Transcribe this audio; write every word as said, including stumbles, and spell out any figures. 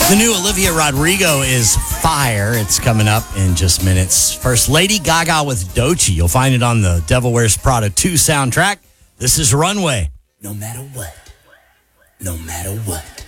The new Olivia Rodrigo is fire. It's coming up in just minutes. First, Lady Gaga with Doechii. You'll find it on the Devil Wears Prada two soundtrack. This is Runway. No matter what, no matter what.